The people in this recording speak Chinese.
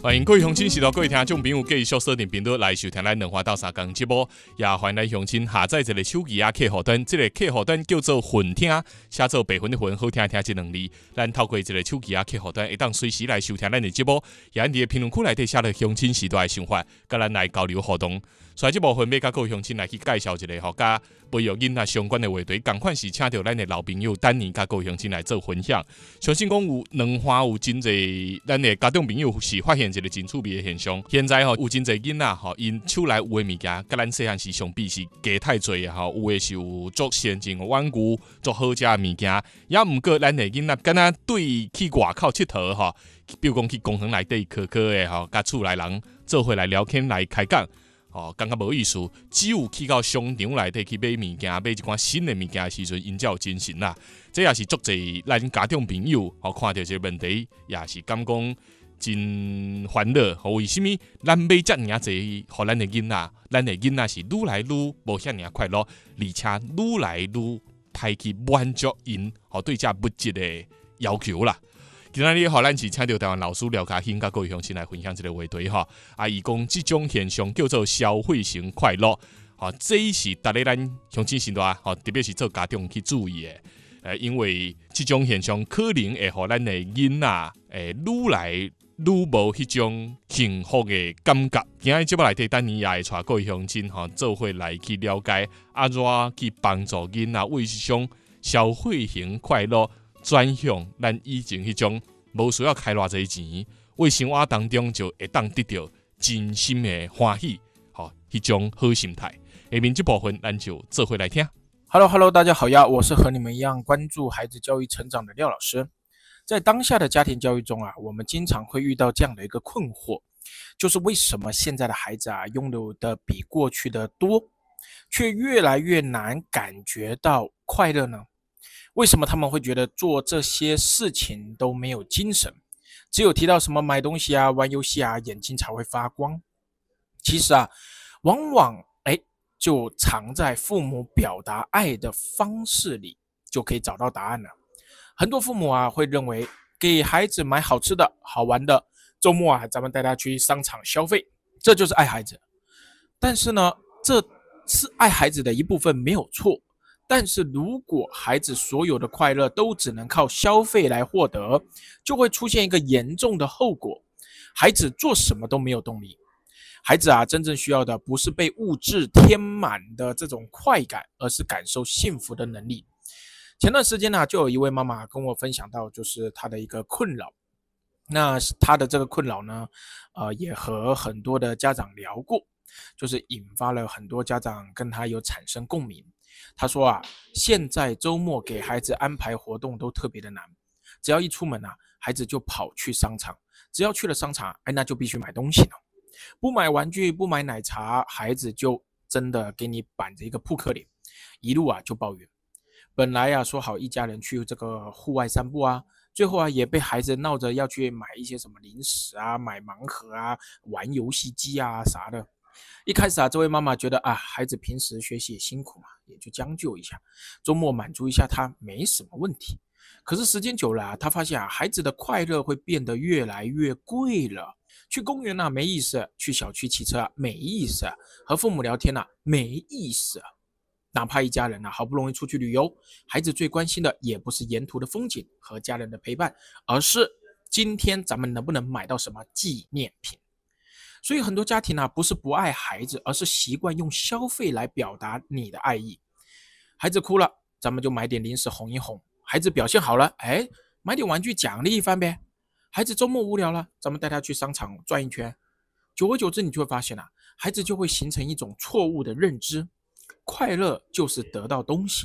欢迎各位乡亲、是到各位听众朋友继续锁定频道来收听咱两花到三更节目，也欢迎咱乡亲下载一个手机客户端，这个客户端叫做混听，写做白混的混，好听听这两字。咱透过这个手机客户端，会当随时来收听咱的节目，也伫个评论区内底写了乡亲时代的想法，甲咱来交流互动。所以这部分要甲各位乡亲来去介绍一个甲培育囡仔相关的话题，同款是请到咱的老朋友丹尼甲各位乡亲来做分享。相信讲有两花有真侪咱的家长朋友是发现一个真趣味的现象。现在有真侪囡仔因手内有的物件，甲咱细汉时相比是加太侪的有的是有足先进的玩具、足好食的物件，也毋过咱的囡仔敢若对去外口佚佗比如讲去公园内底靠靠的甲厝内人做伙来聊天来开讲。感觉无意思，只有去到商场内底去买物件，买一寡新的物件的时阵，因才有精神啦。这也是足侪咱家长朋友看到这个问题，也是感讲真烦恼。为什么咱买遮尔济，互咱的囡仔，咱的囡仔是愈来愈无遐尔快乐，而且愈来愈歹去满足因对这物质的要求啦。今仔日咱是请到台湾老师廖家兴，甲各位乡亲来分享这个话题伊讲这种现象叫做消费型快乐，这是大家咱乡亲时代特别是做家长去注意的。因为这种现象可能会互咱的囡仔愈来愈无迄种幸福的感觉。今仔日节目内底，等你也会带各位乡亲做伙来去了解怎去帮助囡仔为这种消费型快乐。转向咱以前迄种无需要开偌济钱，为生活当中就会当得到真心的欢喜，迄种好心态。下面这部分咱就做回来听。 Hello， 大家好呀，我是和你们一样关注孩子教育成长的廖老师。在当下的家庭教育中我们经常会遇到这样的一个困惑，就是为什么现在的孩子拥有的比过去的多，却越来越难感觉到快乐呢？为什么他们会觉得做这些事情都没有精神，只有提到什么买东西玩游戏眼睛才会发光？其实往往就藏在父母表达爱的方式里就可以找到答案了。很多父母会认为给孩子买好吃的好玩的，周末咱们带他去商场消费，这就是爱孩子。但是呢，这是爱孩子的一部分没有错，但是如果孩子所有的快乐都只能靠消费来获得，就会出现一个严重的后果，孩子做什么都没有动力。孩子真正需要的不是被物质填满的这种快感，而是感受幸福的能力。前段时间就有一位妈妈跟我分享到，就是她的一个困扰。那她的这个困扰呢，也和很多的家长聊过，就是引发了很多家长跟她有产生共鸣。他说现在周末给孩子安排活动都特别的难，只要一出门孩子就跑去商场，只要去了商场那就必须买东西了，不买玩具不买奶茶，孩子就真的给你板着一个扑克脸，一路就抱怨。本来说好一家人去这个户外散步最后也被孩子闹着要去买一些什么零食买盲盒玩游戏机啥的。一开始这位妈妈觉得孩子平时学习也辛苦嘛，也就将就一下，周末满足一下他没什么问题。可是时间久了他发现孩子的快乐会变得越来越贵了。去公园没意思，去小区骑车没意思，和父母聊天没意思。哪怕一家人好不容易出去旅游，孩子最关心的也不是沿途的风景和家人的陪伴，而是今天咱们能不能买到什么纪念品。所以很多家庭不是不爱孩子，而是习惯用消费来表达你的爱意。孩子哭了，咱们就买点零食哄一哄；孩子表现好了，买点玩具奖励一番呗。孩子周末无聊了，咱们带他去商场转一圈。久而久之，你就会发现孩子就会形成一种错误的认知，快乐就是得到东西。